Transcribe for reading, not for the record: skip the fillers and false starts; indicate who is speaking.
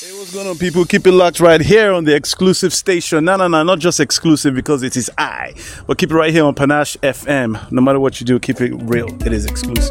Speaker 1: Hey, what's going on, people? Keep it locked right here on the exclusive station. No, not just exclusive because it is but keep it right here on Panache FM. No matter what you do, keep it real. It is exclusive.